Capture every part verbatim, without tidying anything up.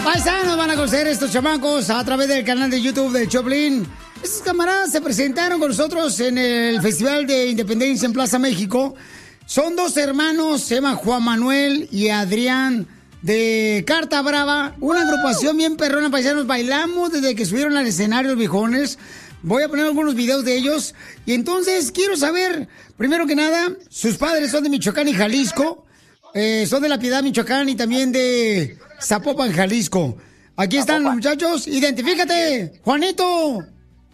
Paisanos, van a conocer estos chamacos a través del canal de YouTube de Choplin. Estos camaradas se presentaron con nosotros en el Festival de Independencia en Plaza México. Son dos hermanos, se llaman Juan Manuel y Adrián, de Carta Brava. Una agrupación bien perrona, paisanos. Bailamos desde que subieron al escenario los viejones. Voy a poner algunos videos de ellos. Y entonces quiero saber, primero que nada, sus padres son de Michoacán y Jalisco. Eh, son de La Piedad, Michoacán, y también de Zapopan, Jalisco. Aquí están los muchachos. Identifícate, Juanito.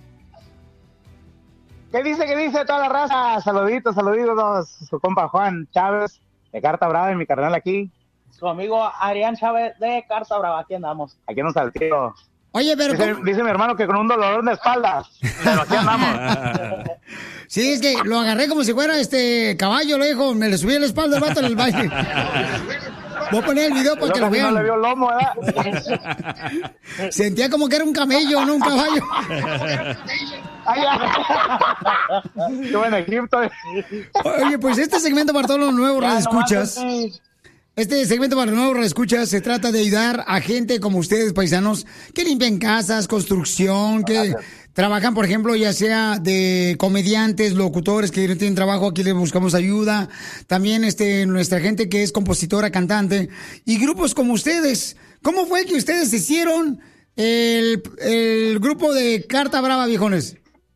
¿Qué dice, qué dice toda la raza? Saluditos, saluditos. Su compa Juan Chávez, de Carta Brava, y mi carnal aquí. Su amigo Adrián Chávez, de Carta Brava. Aquí andamos. Aquí nos salteo. Oye, pero... Dice, dice mi hermano que con un dolor de espalda. Pero aquí andamos. Sí, es que lo agarré como si fuera este caballo, lo dijo. Me le subí a la espalda al vato en el baile. Voy a poner el video para que lo vean. No le vio lomo, ¿verdad? Sentía como que era un camello, no un caballo. Ay, qué buen Egipto. Oye, pues este segmento para todos los nuevos radioescuchas. Este segmento para los nuevos radioescuchas se trata de ayudar a gente como ustedes, paisanos, que limpian casas, construcción, que trabajan, por ejemplo, ya sea de comediantes, locutores que no tienen trabajo, aquí les buscamos ayuda. También este, nuestra gente que es compositora, cantante, y grupos como ustedes. ¿Cómo fue que ustedes hicieron el, el grupo de Carta Brava, viejones?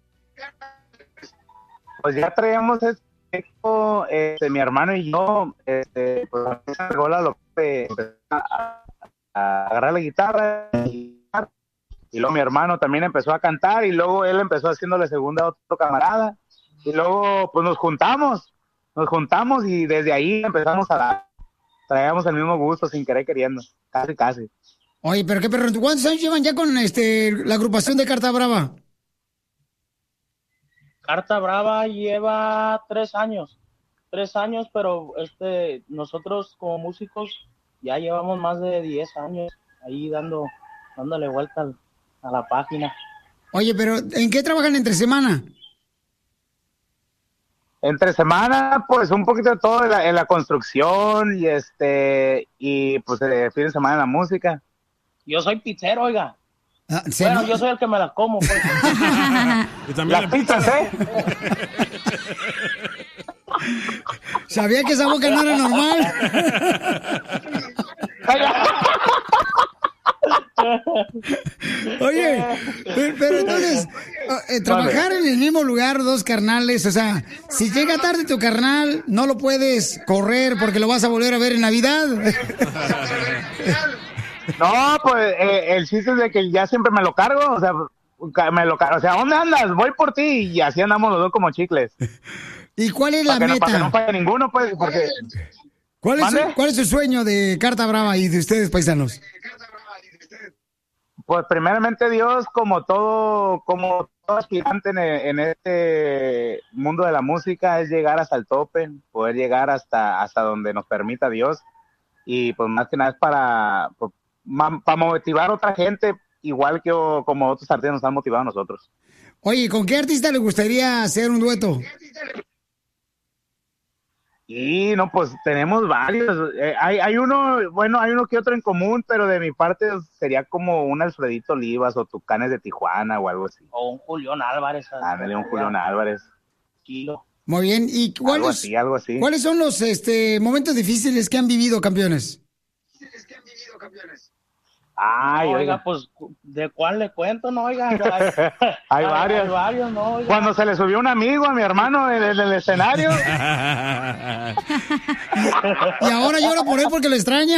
Pues ya traíamos este, este, mi hermano y yo, este, pues me regó la locura de empezar a, a agarrar la guitarra y, y luego mi hermano también empezó a cantar y luego él empezó haciéndole segunda a otro camarada y luego pues nos juntamos, nos juntamos y desde ahí empezamos a dar, traíamos el mismo gusto sin querer queriendo, casi casi. Oye, pero qué perro, ¿cuántos años llevan ya con este la agrupación de Carta Brava? Carta Brava lleva tres años, tres años, pero este, nosotros como músicos ya llevamos más de diez años ahí dando, dándole vuelta al, a la página. Oye, pero ¿en qué trabajan entre semana? Entre semana, pues un poquito de todo en la, en la construcción y este y pues el fin de semana en la música. Yo soy pizzero, oiga. Ah, bueno, no? yo soy el que me las como, pues. Y también las pizzas, ¿eh? Sabía que esa boca no era normal. Oye, pero, pero entonces, eh, trabajar en el mismo lugar, dos carnales, o sea, si llega tarde tu carnal, no lo puedes correr porque lo vas a volver a ver en Navidad. No, pues eh, el chiste es de que ya siempre me lo cargo, o sea, me lo cargo, o sea, ¿dónde andas? Voy por ti y así andamos los dos como chicles. ¿Y cuál es la para que meta? No, para que no falle ninguno, pues, porque... ¿Cuál es, su, ¿Cuál es su sueño de Carta Brava y de ustedes, paisanos? Pues primeramente Dios, como todo, como todo aspirante en, en este mundo de la música, es llegar hasta el tope, poder llegar hasta, hasta donde nos permita Dios. Y pues más que nada es para, pues, para motivar a otra gente, igual que o, como otros artistas nos han motivado a nosotros. Oye, ¿con qué artista le gustaría hacer un dueto? Y no, pues tenemos varios. Eh, hay, hay uno, bueno, hay uno que otro en común, pero de mi parte sería como un Alfredito Olivas o Tucanes de Tijuana o algo así. O un Julián Álvarez. Ándale, un Julián Álvarez. Kilo. Muy bien, ¿y cuáles, algo así, algo así. ¿cuáles son los este, momentos difíciles que han vivido, campeones? que han vivido, campeones? Ay, no, oiga, oiga, pues, ¿de cuál le cuento, no, oiga? Hay, hay varios. Hay varios, no, oiga. Cuando se le subió un amigo a mi hermano en el, en el escenario. Y ahora llora por él porque lo extraña.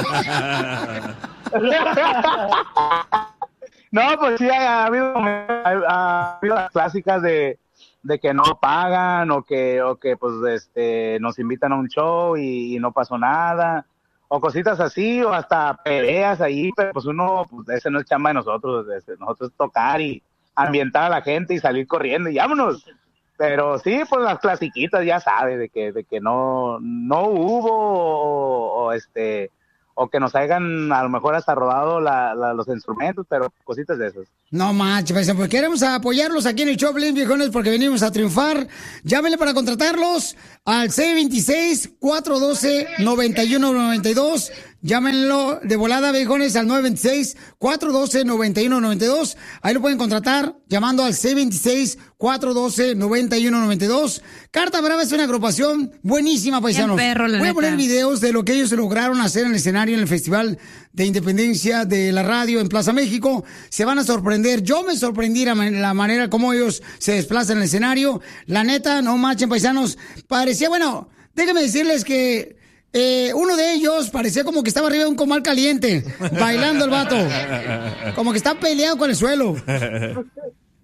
No, pues sí, ha, ha, habido, ha, ha habido las clásicas de, de que no pagan o que, o que pues, este, nos invitan a un show y, y no pasó nada. O cositas así, o hasta peleas ahí, pero pues uno, pues ese no es chamba de nosotros, ese, nosotros es tocar y ambientar a la gente y salir corriendo y vámonos. Pero sí, pues las clasiquitas ya sabes, de que, de que no, no hubo, o, o este, o que nos hayan a lo mejor hasta robado la, la, los instrumentos, pero cositas de esas. No manches, paisano, pues queremos apoyarlos aquí en el Choplin, viejones, porque venimos a triunfar. Llámenle para contratarlos al seis veintiséis, cuatrocientos doce, noventa y uno noventa y dos. Llámenlo de volada, viejones, al nueve veintiséis, cuatrocientos doce, noventa y uno noventa y dos. Ahí lo pueden contratar llamando al seis veintiséis, cuatrocientos doce, noventa y uno noventa y dos. Carta Brava es una agrupación buenísima, paisanos. Qué perro, la Voy a neta. poner videos de lo que ellos lograron hacer en el escenario en el Festival de Independencia de la Radio en Plaza México. Se van a sorprender. Yo me sorprendí la, man- la manera como ellos se desplazan en el escenario. La neta, no manchen, paisanos. Parecía, bueno, déjenme decirles que eh, uno de ellos parecía como que estaba arriba de un comal caliente, bailando el vato. Como que está peleado con el suelo.